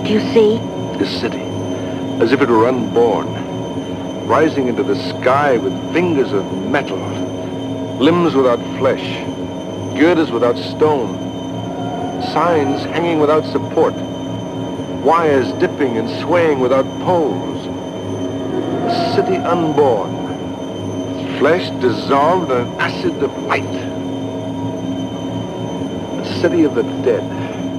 do you see? This city, as if it were unborn, rising into the sky with fingers of metal, limbs without flesh, girders without stone, signs hanging without support, wires dipping and swaying without poles. A city unborn, flesh dissolved in an acid of light. A city of the dead.